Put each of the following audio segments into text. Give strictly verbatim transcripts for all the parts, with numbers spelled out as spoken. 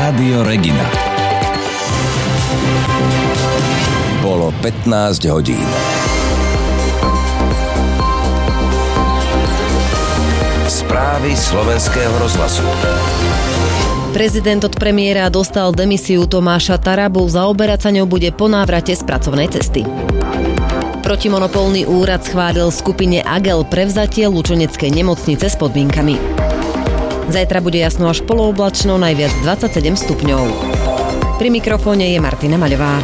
Rádio Regina. Bolo pätnásť hodín. Správy slovenského rozhlasu. Prezident od premiéra dostal demisiu Tomáša Tarabu, zaoberať sa ňou bude po návrate z pracovnej cesty. Protimonopolný úrad schválil skupine Agel prevzatie Lučeneckej nemocnice s podmienkami. Zajtra bude jasno až polooblačno, najviac dvadsaťsedem stupňov. Pri mikrofóne je Martina Maľová.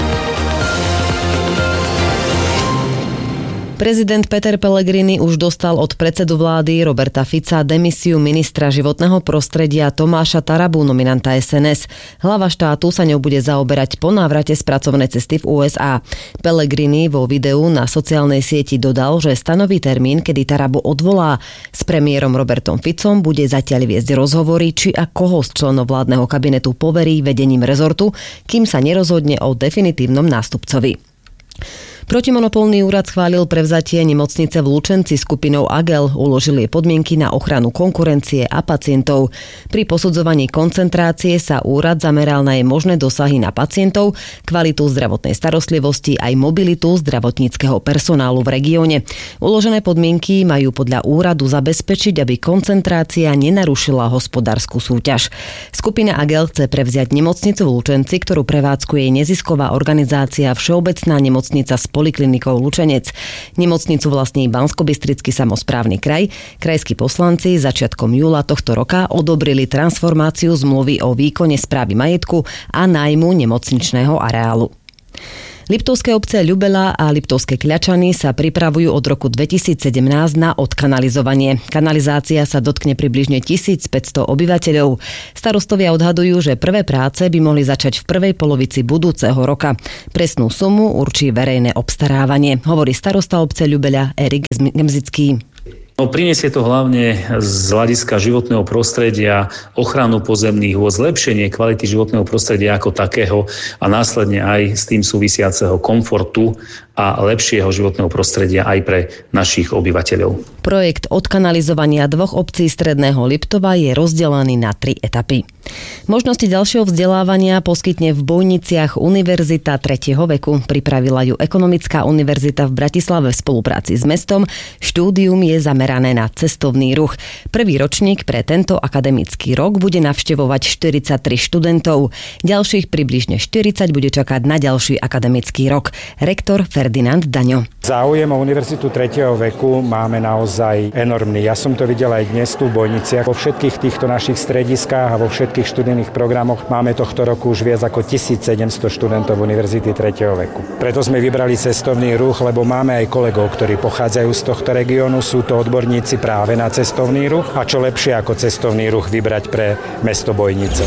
Prezident Peter Pellegrini už dostal od predsedu vlády Roberta Fica demisiu ministra životného prostredia Tomáša Tarabu, nominanta es en es. Hlava štátu sa ňou bude zaoberať po návrate z pracovnej cesty v ú es á. Pellegrini vo videu na sociálnej sieti dodal, že stanoví termín, kedy Tarabu odvolá. S premiérom Robertom Ficom bude zatiaľ viesť rozhovory, či a koho z členov vládneho kabinetu poverí vedením rezortu, kým sa nerozhodne o definitívnom nástupcovi. Protimonopolný úrad schválil prevzatie nemocnice v Lučenci skupinou Agel, uložil jej podmienky na ochranu konkurencie a pacientov. Pri posudzovaní koncentrácie sa úrad zameral na jej možné dosahy na pacientov, kvalitu zdravotnej starostlivosti aj mobilitu zdravotníckeho personálu v regióne. Uložené podmienky majú podľa úradu zabezpečiť, aby koncentrácia nenarušila hospodársku súťaž. Skupina Agel chce prevziať nemocnicu v Lučenci, ktorú prevádzkuje nezisková organizácia Všeobecná nemocnica s poliklinikou Lučenec. Nemocnicu vlastní Banskobystrický samosprávny kraj. Krajskí poslanci začiatkom júla tohto roka odobrili transformáciu zmluvy o výkone správy majetku a nájmu nemocničného areálu. Liptovské obce Ľubela a Liptovské Kľačany sa pripravujú od roku dvetisícsedemnásť na odkanalizovanie. Kanalizácia sa dotkne približne tisícpäťsto obyvateľov. Starostovia odhadujú, že prvé práce by mohli začať v prvej polovici budúceho roka. Presnú sumu určí verejné obstarávanie, hovorí starosta obce Ľubela Erik Gemzický. No, prinesie to hlavne z hľadiska životného prostredia, ochranu pozemných vôd, zlepšenie kvality životného prostredia ako takého a následne aj s tým súvisiaceho komfortu a lepšieho životného prostredia aj pre našich obyvateľov. Projekt odkanalizovania dvoch obcí stredného Liptova je rozdelený na tri etapy. Možnosti ďalšieho vzdelávania poskytne v Bojniciach Univerzita tretieho veku. Pripravila ju Ekonomická univerzita v Bratislave v spolupráci s mestom. Štúdium je zamerané na cestovný ruch. Prvý ročník pre tento akademický rok bude navštevovať štyridsaťtri študentov. Ďalších približne štyridsať bude čakať na ďalší akademický rok. Rektor Ferdinand Daňo. Záujem o Univerzitu tretieho veku máme naozaj enormný. Ja som to videl aj dnes tu v Bojniciach. Vo všetkých týchto našich strediskách a vo všetkých študijných programoch máme tohto roku už viac ako tisícsedemsto študentov Univerzity tretieho veku. Preto sme vybrali cestovný ruch, lebo máme aj kolegov, ktorí pochádzajú z tohto regiónu. Sú to odborníci práve na cestovný ruch. A čo lepšie ako cestovný ruch vybrať pre mesto Bojnice.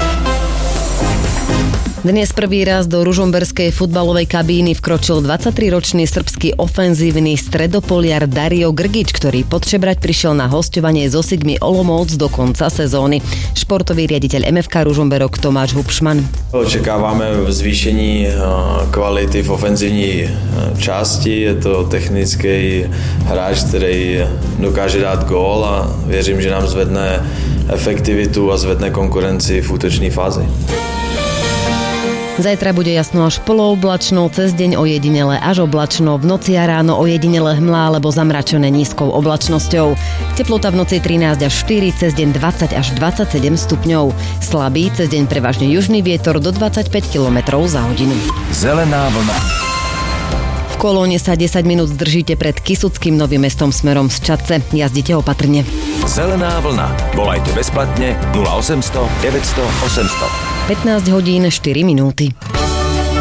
Dnes prvý raz do ružomberskej futbalovej kabíny vkročil dvadsaťtriročný srbský ofenzívny stredopoliar Dario Grgič, ktorý podšebrať prišiel na hosťovanie zo Sigmy Olomouc do konca sezóny. Športový riaditeľ em ef ká Ružomberok Tomáš Hubšman. Očekáváme zvýšení kvality v ofenzívní části. Je to technický hráč, ktorý dokáže dát gól a věřím, že nám zvedne efektivitu a zvedne konkurencii v útočnej fázi. Zajtra bude jasno až polooblačno, cez deň ojedinele až oblačno, v noci a ráno ojedinele hmla alebo zamračené nízkou oblačnosťou. Teplota v noci trinásť až štyri, cez deň dvadsať až dvadsaťsedem stupňov. Slabý, cez deň prevažne južný vietor do dvadsaťpäť kilometrov za hodinu. Zelená vlna. V kolóne sa desať minút zdržíte pred Kysuckým Novým Mestom smerom z Čadce. Jazdite opatrne. Zelená vlna. Volajte bezplatne nula osemsto deväťsto osemsto. pätnásť hodín štyri minúty.